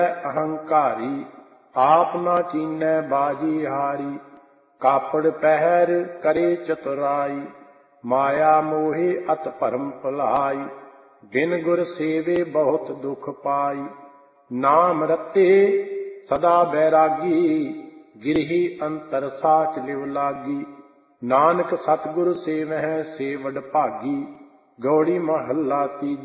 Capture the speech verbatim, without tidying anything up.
ਅਹੰਕਾਰੀ, ਆਪ ਨਾ ਚੀਨੈ ਬਾਜੀ ਹਾਰੀ। ਕਾਪੜ ਪਹਿਰ ਕਰੇ ਚਤੁਰਾਈ, ਮਾਇਆ ਮੋਹਿ ਅਤ ਭਰਮ ਭੁਲਾਈ। ਬਿਨ ਗੁਰ ਸੇਵੇ ਬਹੁਤ ਦੁਖ ਪਾਈ, ਨਾਮ ਰਤੇ ਸਦਾ ਬੈਰਾਗੀ। ਗਿਰਹੀ ਅੰਤਰ ਸਾਚ ਲਿਵ ਲਾਗੀ, ਨਾਨਕ ਸਤਿਗੁਰ ਸੇਵਹਿ ਸੇ ਵਡਭਾਗੀ। ਗੌੜੀ ਮਹੱਲਾ ਤੀਜਾ।